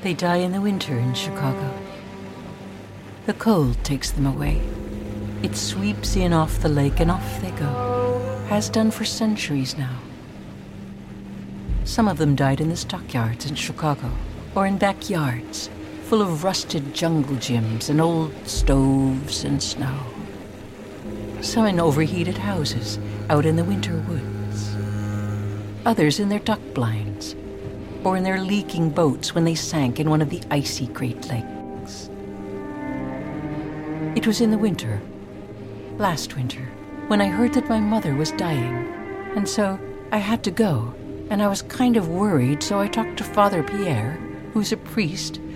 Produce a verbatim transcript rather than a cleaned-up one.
They die in the winter in Chicago. The cold takes them away. It sweeps in off the lake and off they go, has done for centuries now. Some of them died in the stockyards in Chicago, or in backyards, full of rusted jungle gyms and old stoves and snow. Some in overheated houses out in the winter woods. Others in their duck blinds, or in their leaking boats when they sank in one of the icy Great Lakes. It was in the winter, last winter, when I heard that my mother was dying, and so I had to go, and I was kind of worried, so I talked to Father Pierre, who's a priest,